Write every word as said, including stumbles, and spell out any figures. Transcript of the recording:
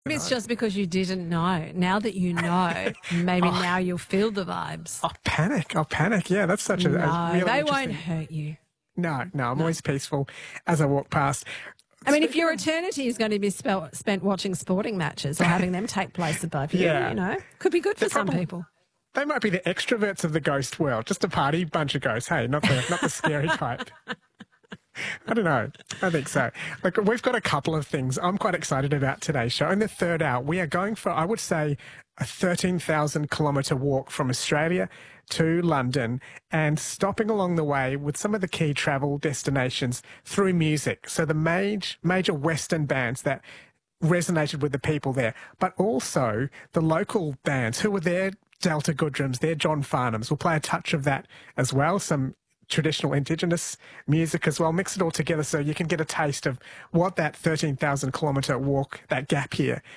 You It's know? just because you didn't know. Now that you know, maybe Oh. now you'll feel the vibes. I'll panic. I'll panic. Yeah, that's such a, a No, really they interesting... won't hurt you. No, no, I'm always peaceful as I walk past. I mean, if Speaking your of- eternity is going to be spelt, spent watching sporting matches or having them take place above you, Yeah. you know, could be good for They're some probably- people. They might be the extroverts of the ghost world, just a party bunch of ghosts. Hey, not the not the scary type. I don't know. I think so. Look, we've got a couple of things I'm quite excited about today's show. In the third hour, we are going for, I would say, a thirteen thousand kilometre walk from Australia to London and stopping along the way with some of the key travel destinations through music. So the major, major Western bands that resonated with the people there, but also the local bands who were there, Delta Goodrums, their John Farnhams. We'll play a touch of that as well, some traditional Indigenous music as well, mix it all together so you can get a taste of what that thirteen thousand kilometre walk, that gap here,